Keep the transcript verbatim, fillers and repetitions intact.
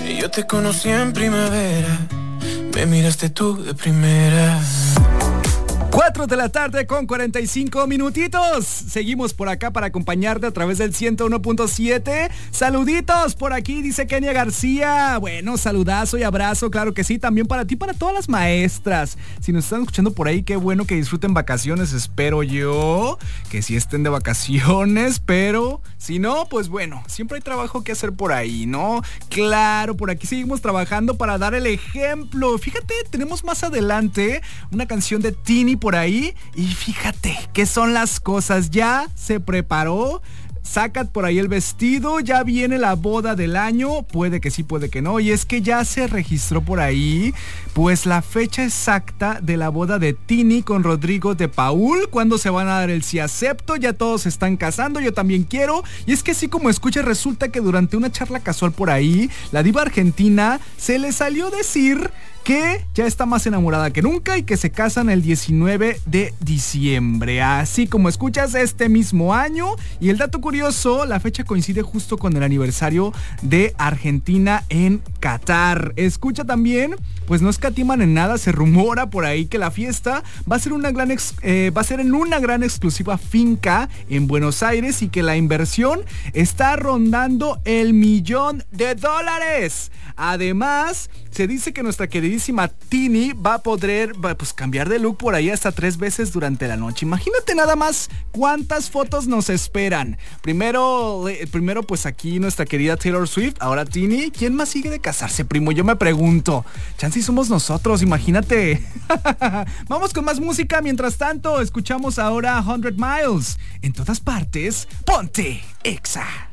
Y yo te conocí en primavera, me miraste tú de primera. cuatro de la tarde con cuarenta y cinco minutitos. Seguimos por acá para acompañarte a través del ciento uno punto siete. Saluditos por aquí, dice Kenia García. Bueno, saludazo y abrazo, claro que sí. También para ti, para todas las maestras. Si nos están escuchando por ahí, qué bueno que disfruten vacaciones. Espero yo que sí estén de vacaciones, pero si no, pues bueno, siempre hay trabajo que hacer por ahí, ¿no? Claro, por aquí seguimos trabajando para dar el ejemplo. Fíjate, tenemos más adelante una canción de Tini por ahí y fíjate qué son las cosas. Ya se preparó, saca por ahí el vestido, ya viene la boda del año, puede que sí, puede que no, y es que ya se registró por ahí pues la fecha exacta de la boda de Tini con Rodrigo de Paul, cuando se van a dar el sí acepto. Ya todos se están casando, yo también quiero, y es que así como escuchas, resulta que durante una charla casual por ahí, la diva argentina se le salió decir que ya está más enamorada que nunca y que se casan el diecinueve de diciembre. Así como escuchas, este mismo año. Y el dato curioso, la fecha coincide justo con el aniversario de Argentina en Qatar. Escucha también, pues no escatiman en nada, se rumora por ahí que la fiesta va a ser una gran ex, eh, va a ser en una gran exclusiva finca en Buenos Aires y que la inversión está rondando el millón de dólares. Además, se dice que nuestra queridísima Tini va a poder va, pues, cambiar de look por ahí hasta tres veces durante la noche. Imagínate nada más cuántas fotos nos esperan. Primero, eh, primero pues aquí nuestra querida Taylor Swift, ahora Tini. ¿Quién más sigue de casarse, primo? Yo me pregunto. Chance somos nosotros, imagínate. Vamos con más música. Mientras tanto, escuchamos ahora one hundred miles. En todas partes, ponte Exa.